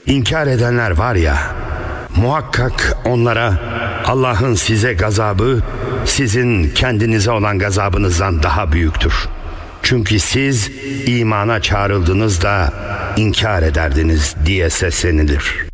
İnkar edenler var ya, muhakkak onlara Allah'ın size gazabı sizin kendinize olan gazabınızdan daha büyüktür. Çünkü siz imana çağrıldınız da inkar ederdiniz diye seslenilir.